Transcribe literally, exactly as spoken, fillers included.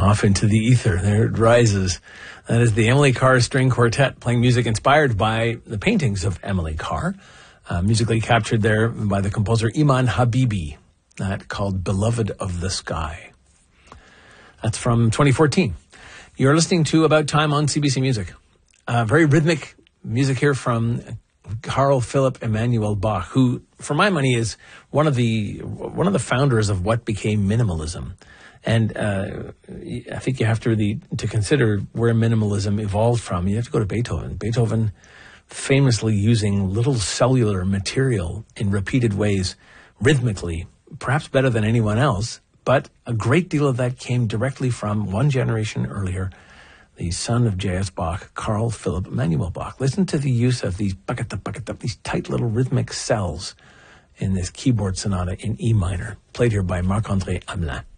off into the ether. There it rises. That is the Emily Carr String Quartet, playing music inspired by the paintings of Emily Carr, uh, musically captured there by the composer Iman Habibi, that called Beloved of the Sky. That's from twenty fourteen. You're listening to About Time on C B C Music. Uh, very rhythmic music here from Carl Philipp Emanuel Bach, who, for my money, is one of the one of the founders of what became minimalism. And uh, I think you have to really to consider where minimalism evolved from. You have to go to Beethoven. Beethoven famously using little cellular material in repeated ways, rhythmically, perhaps better than anyone else. But a great deal of that came directly from one generation earlier, the son of J S. Bach, Carl Philipp Emanuel Bach. Listen to the use of these bucket bucket these tight little rhythmic cells in this keyboard sonata in E minor, played here by Marc-André Hamelin.